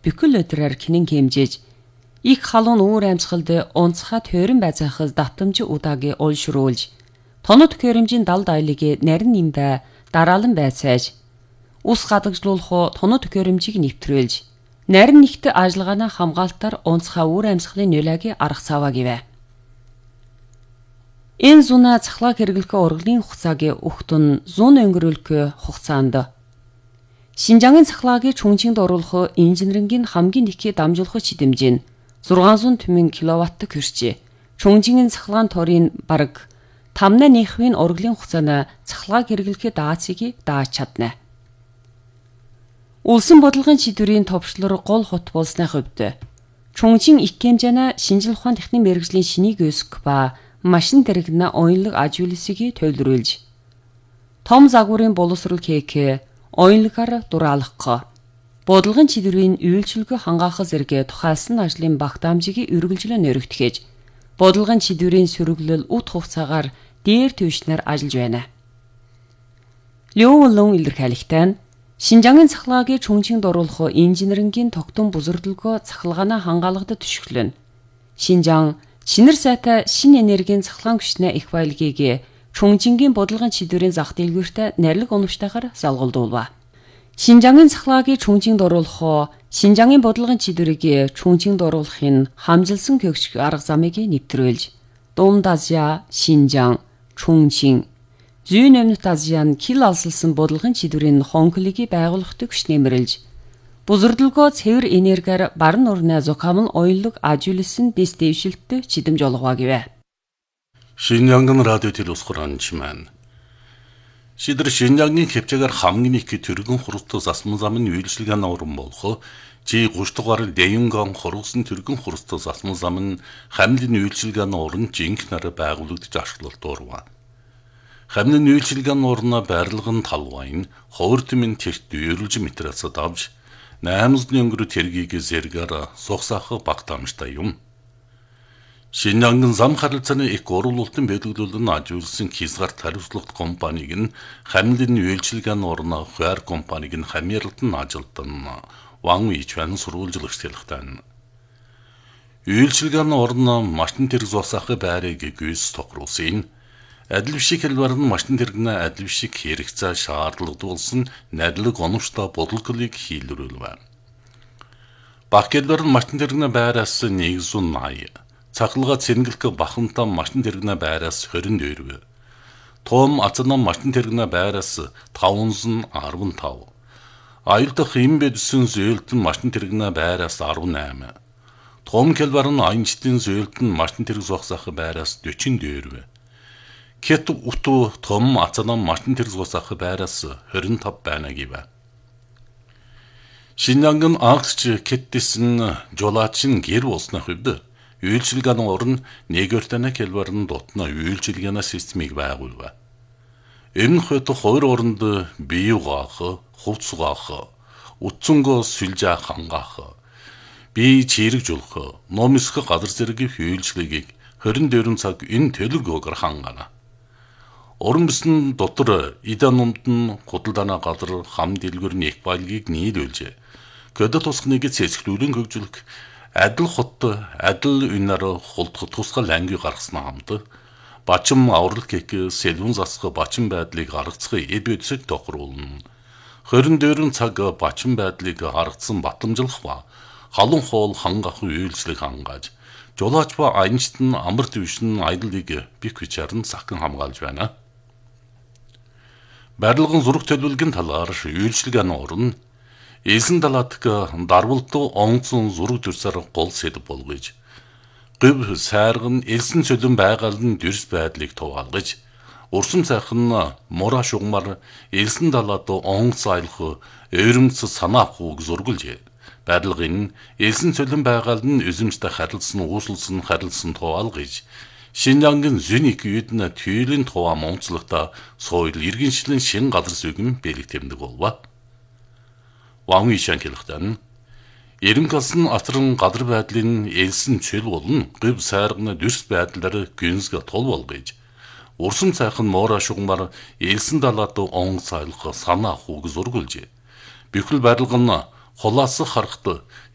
бүхэл өдрөөр кинэн хэмжээж их халуун үүр амьсгалд онцгой тойрон байцаахыз давтамж удааг олшруулж тонод хөрөмжийн далд айлыг нарийн нэмдэ дараалан байцааж ус гадагжлуулах тонод хөрөмжийг нэвтрүүлж нарийн нэгт ажиллагаана хамгаалтаар онцгой үүр амьсгалын нөлөөг арга цааваа гэвэ. Энэ зуна цахлааг хэрэглэх урлагийн хугацааг өгтөн зүүн өнгөрүүлэх хугацаанд Шинжаагийн цахлаагийн чүнжинд оруулах инженерингийн хамгийн их дамжуулах чидэмжийн 600 кВт хүрчээ. Чүнжигийн цахлаан торын бараг 5-1-ийн урлагийн хугацаанд цахлааг хэрэглэхэд даацыг дааж чадна. Улсын бодлогын чиглэлийн товчлор гол хот болсны хувьд чүнжийн их хэмжээний шинжил ухаан техникийн мэргэжлийн шинийг өсгөх ба машин тэрэгнэ оюунлаг аж үйлсийг төлөвлөж том загварын боловсрол хийх оюунлагаар дураалгах бодлогын чиглэлийн үйлчилгээ хангаах зэрэг тухайлсан ажлын багтаамжийг үргэлжлэн өргөтгөж бодлогын чиглэлийн сөрөглөл ут хугацаагаар дээр түвшнээр ажиллаж байна. Лёвлон илэрхийлэгтэн Шинжаагийн цахлаагийн чүнжинд оруулах инженерингийн тогтун бузардлагоо цахилгаанаа хангаалгад төшөглөн. Шинжаан шинэр сайтай шинэ энергийн цахлаан хүчнээ их баялагийг чүнжингийн бодлогын чиглэлийн зах дэлгүүртээ нарилга унаштайгаар залгуулдуулва. Шинжаагийн цахлаагийн чүнжинд оруулах Шинжаагийн бодлогын чиглэлийг чүнжинд оруулахын хамжилсан хөгжих арга замыг нэвтрүүлж Дунд Азия, Шинжаан, Чүнжин Зүүн өмнөд Азийн кил алсалсан бодлогын чиглэлийн хонхлыг байгуулахад хүч нэмэрлж бузардлагоо цэвэр энергиар баруун орны зохиомл оюунлаг аж үйлсэн дэс дэвшилттэй чидэмж олгоо гэвэ. Шинжаагийн радио телевизхоранч маань Шидэр Шинжаагийн хэмжээгээр хамгийн их төргөн хурцтай засмын замын үйлчилгээний уран болох G30 дугаар Дэйнгон хургасан төргөн хурцтай засмын замын хамлын үйлчилгээний уран жинхнээр байгуулагдаж ашиглалтуурва. Хамлын үйлчилгээний урнаа байрлал нь талвайн хууртмын тэрт дүйрлж материалсад авч 800 өнгөрөд тэргийг зэргээр сухсаах багтаамжтай юм. Шинжаагийн зам харилцааны их уруулалтын бэлгэлүүлэн ажиулсан хязгаарт хариуцлагат компаниг нь хамлын үйлчилгээний урнаа хойр компаниг нь хамьярлалтан ажилтан Ван Вичван сурвалжлагч хэлэхтэн. Үйлчилгээний урнаа машин тэрэг зогсоох байрыг гүйс тохируулсан. Адил бишиг хэлбэр нь машин тэрэгнээ адил бишиг хэрэгцээ шаардлагадуулсан нарилга оновчтой бодлогыг хийлрүүлвэ. Баг хэлбэр нь машин тэрэгнээ байраас 180, цахилгаан цэнгэлэх бахантай машин тэрэгнээ байраас 22, том ацанаа машин тэрэгнээ байраас 515, аюулдах им бэдсэн зөөлтөн машин тэрэгнээ байраас 18, том хэлбэр нь аянчтын зөөлтөн машин тэрэг зогсоох байраас 42, Кет уту том ацанаа машин тэрэг зогсоох байраас 25 байна гэвэ. Шинжаагийн агч кеттсэн жолоочин гэр болсны хувьд үйлчилгээний уран нэгөртөний хэлбэр нь дотно үйлчилгээний системийг байгуулва. Энэ хот хоёр оронд бие угаах, хувцс угаах, утсангоо сүлжээх хангаах, бие чирэгжүүлэх, ном эсэх газар зэрэг үйлчлэгийг 24 цаг энэ төлөвлөгөөр хангана. Уран бүсн дотор идан умдан худалдааны газар хам дэлгүүрний их баялагийг нийлүүлж көдөт тусгныг цэцгэлүүлэн хөгжүүлэх адил хот адил үнээр хулдах тусгал анги гаргасны хамт бачим аврал гэх сэлвэн засах бачим байдлыг гаргацах эд үдсэг тохируулна. 24 цаг бачим байдлыг харгацсан батламжлах ба халуун хоол хангах үйлчлэг хангааж жолооч ба аянчт нь амар дэвшин аяллыг бих бичээр нь сахин хамгаалж байна. Барилгын зураг төлөвлөгийн талаар үйлчилгээний уран Элсэн далаадг дарвалт онцон зураг дүрсээр гол сэдв болгож гов сайрган элсэн цөлөн байгaalын дүрс байдлыг туваалгаж урсам сайхан мура шугамар элсэн далаад онц аялах өрөмц санаа авахыг зургалж барилгын элсэн цөлөн байгаал нь эзэмштэй харилцсан туваалгаж Шинжаагийн зүүник үед нь түйлийн туваа монцлогтой соёл иргэншлийн шин газар сүгэн бэлэг тэмдэг болва. Ван Вичван хэлэхдээ Эренкалсан атран газар байдлын элсэн цөл болон гов сайрганы дүрс байдлаар гүнзг тул болгож урсам цайхан муураа шугамар элсэн далаад он сайлах санаа авахыг зургуулж бүхэл барилга нь холоос харахад